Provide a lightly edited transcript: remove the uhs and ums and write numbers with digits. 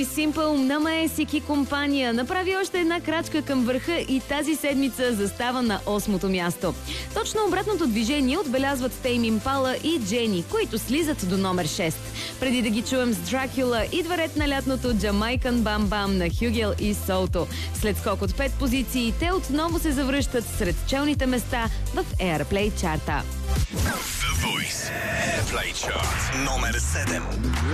Simple на Маесик и компания направи още една крачка към върха и тази седмица застава на 8-то място. Точно обратното движение отбелязват Тейм Импала и Джени, които слизат до номер 6. Преди да ги чуем с Дракула, идва ред на лятното Джамайкан Бам Бам на Хюгел и Солто. След скок от 5 позиции, те отново се завръщат сред челните места в Airplay чарта. The Voice Airplay Chart номер 7.